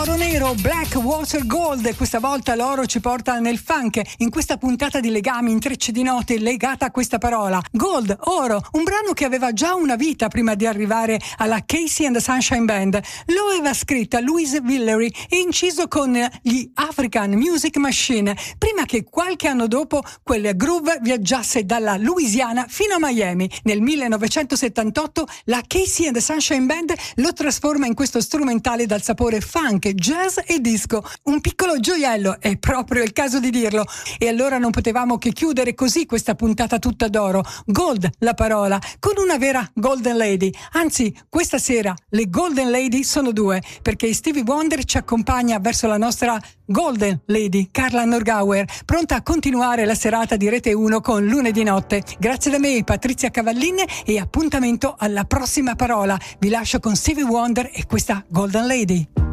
Oro nero, Black Water Gold, questa volta l'oro ci porta nel funk, in questa puntata di legami, intrecci di note legata a questa parola. Gold, oro, un brano che aveva già una vita prima di arrivare alla Casey and the Sunshine Band. Lo aveva scritta Louise Villery e inciso con gli African Music Machine, prima che qualche anno dopo quel groove viaggiasse dalla Louisiana fino a Miami. Nel 1978 la Casey and the Sunshine Band lo trasforma in questo strumentale dal sapore funk, jazz e disco. Un piccolo gioiello, è proprio il caso di dirlo. E allora non potevamo che chiudere così questa puntata tutta d'oro. Gold, la parola, con una vera Golden Lady. Anzi, questa sera le Golden Lady sono due, perché Stevie Wonder ci accompagna verso la nostra Golden Lady, Carla Norgauer, pronta a continuare la serata di Rete 1 con Lunedì Notte. Grazie da me, Patrizia Cavallin, e appuntamento alla prossima parola. Vi lascio con Stevie Wonder e questa Golden Lady.